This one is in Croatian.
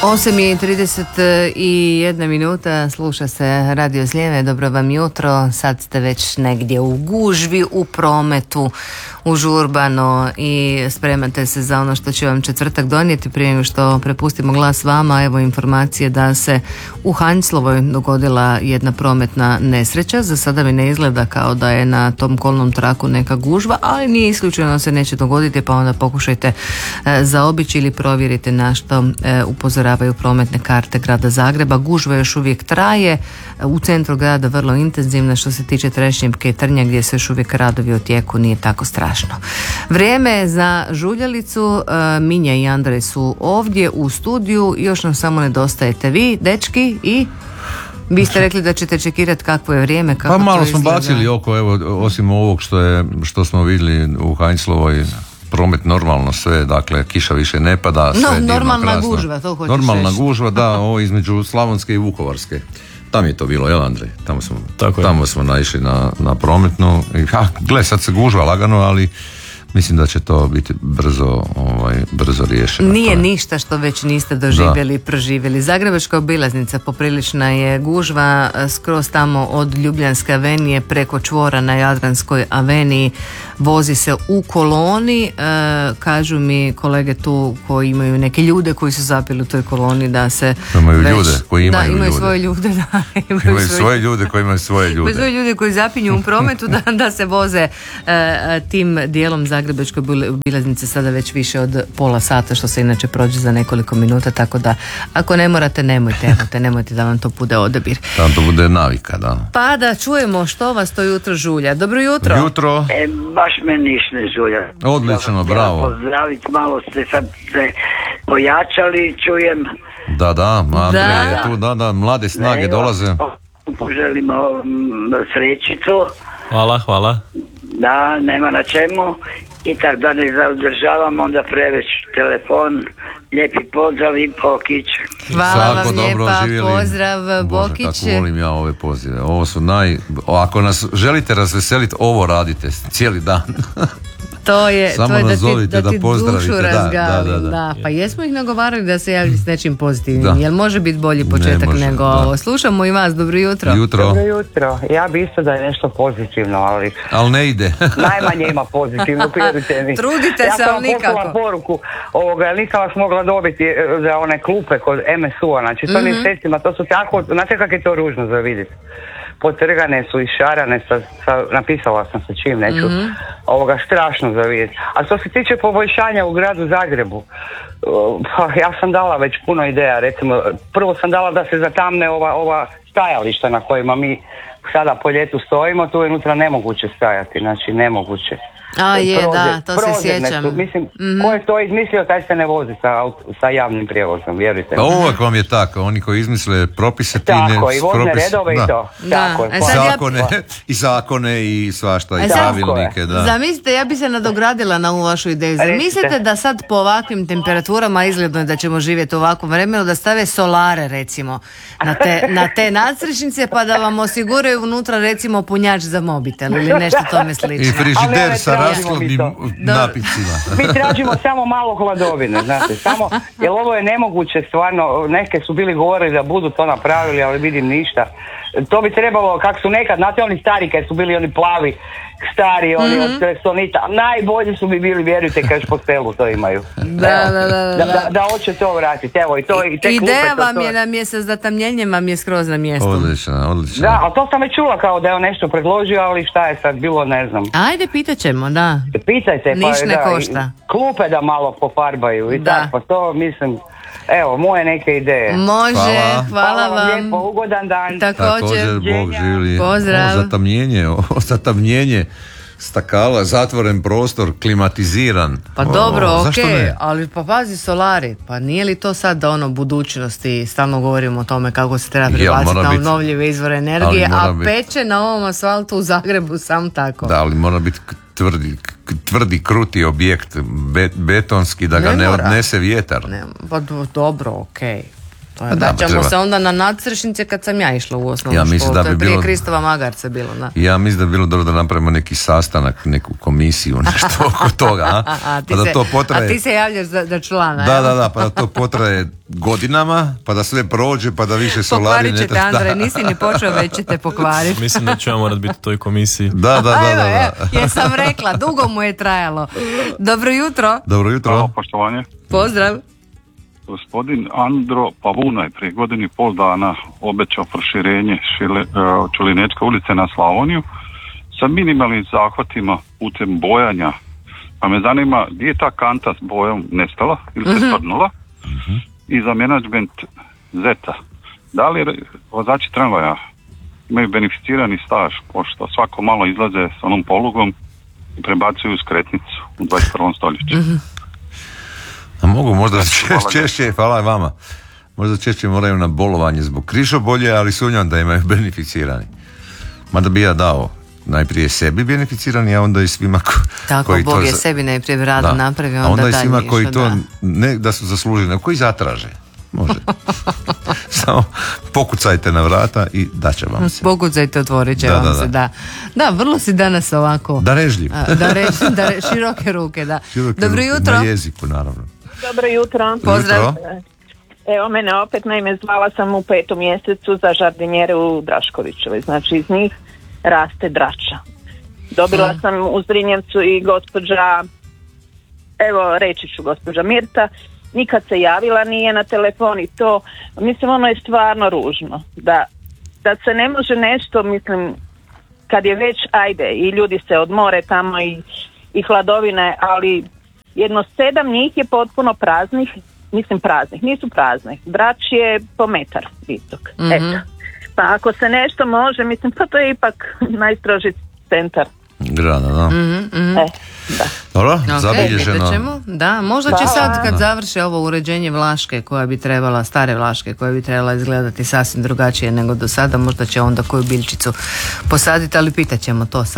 8:31 minuta, sluša se Radio s lijeve, dobro vam jutro, sad ste već negdje u gužvi, u prometu, užurbano i spremate se za ono što će vam četvrtak donijeti. Prije nego što prepustimo glas vama, evo informacije da se u Hanjslovoj dogodila jedna prometna nesreća. Za sada mi ne izgleda kao da je na tom kolnom traku neka gužva, ali nije isključeno da se neće dogoditi, pa onda pokušajte zaobići ili provjerite na što upozoravaju prometne karte grada Zagreba. Gužva još uvijek traje, u centru grada vrlo intenzivna. Što se tiče Trešnjevke i Trnja gdje se još uvijek radovi u tijeku, nije tako strašno. Vrijeme za žuljalicu. Minja i Andrej su ovdje u studiju, još nam samo nedostajete vi, dečki, i vi ste rekli da ćete čekirati kakvo je vrijeme. Kako pa malo smo bacili oko, evo, osim ovog što smo vidjeli u Hanjslovoj, promet normalno sve, dakle kiša više ne pada, sve divno, normalna krasno. Gužva, to hoćeš normalna reći. Gužva, da, ovo između Slavonske i Vukovarske. Tam je to bilo, jel Andrej? Tamo smo naišli na prometnu. Gle, sad se gužva lagano, ali mislim da će to biti brzo riješeno. Nije ništa što već niste doživjeli i proživjeli. Zagrebačka obilaznica poprilična je gužva, skroz tamo od Ljubljanske avenije preko čvora na Jadranskoj aveniji vozi se u koloni. Kažu mi kolege tu koji imaju neke ljude koji su zapili u toj koloni da se imaju svoje ljude, da, imaju svoje ljude koji imaju svoje ljude. Imaju svoje ljude koji zapinju u prometu da se voze tim dijelom Zagrebačke obilaznice sada već više od pola sata, što se inače prođe za nekoliko minuta, tako da ako ne morate, nemojte da vam to bude odabir. Da vam to bude navika, da. Pa da čujemo što vas to jutro žulja. Dobro jutro. Jutro. Baš me niš ne žulja. Odlično, bravo. Pozdraviti, malo ste sad se pojačali, čujem. Da, Andrej je tu, da, mlade snage dolaze. Poželimo srećicu. Hvala. Da, nema na čemu. I tako da ne zadržavam, onda preveć telefon. Lijepi pozdrav i Bokić. Hvala vam lijepa, pozdrav Bokić. Bože, kako volim ja ove pozive. Ovo su ako nas želite razveseliti, ovo radite cijeli dan. To je da ti dušu razgali. Da. Pa jesmo ih nagovarali da se javlji s nečim pozitivnim. Jel može biti bolji početak nego ovo? Slušamo i vas, dobro jutro. Dobro jutro. Ja bi isto da je nešto pozitivno, ali ne ide. Najmanje ima pozitivno, vjerujte mi. Trudite se, ali nikako. Ja sam vam poslala poruku, nisam vas mogla dobiti za one klupe kod MSU-a, znači to mjesecima, to su tako, znate kako je to ružno za vidjeti. Potrgane su i šarane, napisala sam sa čim neću, strašno za vidjeti. A što se tiče poboljšanja u gradu Zagrebu, ja sam dala već puno ideja, recimo, prvo sam dala da se zatamne ova stajališta na kojima mi sada po ljetu stojimo, tu je unutra nemoguće stajati, znači nemoguće. To se sjećam. Mislim, ko je to izmislio, taj se ne vozi sa javnim prijevozom, vjerujte. Pa uvijek vam je tako, oni koji izmisle propise, tako, i vozne redove i to. Tako, i zakone i svašta, i pravilnike. Zamislite, ja bi se nadogradila na ovu vašu ideju. Zamislite da sad po ovakvim temperaturama, izgledno je da ćemo živjeti u ovakvom vremenu, da stave solare recimo na te nadstrešnice, pa da vam osiguraju unutra recimo punjač za mobitel ili nešto tome slično. I frižider sa rashladnim napicima. Mi tražimo samo malo hladovine, znate, jer ovo je nemoguće stvarno, neke su bili govorili da budu to napravili, ali vidim ništa. To bi trebalo, kako su nekad, znate, oni stari kad su bili oni plavi, stari, oni od Krestonita, najbolji su bi bili, vjerujte, kad po selu to imaju. Da hoće to vratiti, evo i to i te klupe. Ideja vam je na mjesec, zatamljenjem vam je skroz na mjestu. Odlično. Da, ali to sam već čula kao da je on nešto predložio, ali šta je sad bilo, ne znam. Ajde, pitat ćemo, da. Pitajte, niš ne košta. Klupe da malo pofarbaju i tako, pa to mislim. Evo, moje neke ideje. Može, hvala vam. Lijepo, ugodan dan. Također, Bog živli. Pozdrav. Zatamnjenje stakala, zatvoren prostor, klimatiziran. Pa dobro, okej, ali pa pazi solari, pa nije li to sad budućnosti, stalno govorimo o tome kako se treba prebaciti na obnovljive izvore energije, a peče na ovom asfaltu u Zagrebu sam tako. Da, ali mora biti tvrdi, kruti objekt, betonski, da ga ne odnese vjetar. Pa dobro, okej. To je, da ćemo se onda na Nadstrešnice kad sam ja išla u osnovnu školu, to je prije Kristova Magarca bilo. Da. Ja mislim da bi bilo dobro da napravimo neki sastanak, neku komisiju, nešto oko toga. A ti se javljaš za člana. Da, pa da to potraje godinama, pa da sve prođe, pa da više solari... Pokvarit ćete, Andrej, nisi ni počeo, već ćete pokvariti. Mislim da ću ja morat biti u toj komisiji. Da. Jesam rekla, dugo mu je trajalo. Dobro jutro. Dobro jutro. Hvala, poštovanje. Pozdrav. Gospodin Andro Pavuna je prije godinu i pol dana obećao proširenje Čulinečke ulice na Slavoniju sa minimalnim zahvatima putem bojanja. Pa me zanima gdje je ta kanta s bojom nestala ili se svrnula i za menadžment Zeta. Da li vozači tramvaja imaju beneficirani staž, pošto svako malo izlaze s onom polugom i prebacuju skretnicu u 21. stoljeću? A mogu možda češće, hvala i vama, možda češće moraju na bolovanje zbog križobolje, ali sumnjam da imaju beneficirani. Mada bi ja dao najprije sebi beneficirani, a onda i svima koji Bog je sebi najprije rado napravio, onda i svima koji to ne da su zaslužili, nego koji zatraže. Može. Samo pokucajte na vrata i daće vam se. Pokucajte, otvorit će vam se. Da, vrlo si danas ovako darežljiv. Široke ruke, da. Dobro jutro. Na jeziku, naravno. Dobro jutro. Pozdrav. Evo mene opet, naime, zvala sam u 5. mjesecu za žardinjere u Draškovićevoj. Znači iz njih raste drača. Dobila sam u Zrinjevcu i gospođa, evo reći ću gospođa Mirta, nikad se javila nije na telefon i to, mislim ono je stvarno ružno. Da se ne može nešto, mislim, kad je već, ajde, i ljudi se odmore tamo i hladovine, ali jedno 7 njih je potpuno praznih, nisu praznih. Drač je po metar visok. Eto. Pa ako se nešto može, mislim, pa to je ipak najstroži centar grada, da. Da. Dobro, zabilježeno. Da, možda će sad kad završe ovo uređenje Vlaške koja bi trebala, stare Vlaške koja bi trebala izgledati sasvim drugačije nego do sada, možda će onda koju biljčicu posaditi, ali pitat ćemo to sad.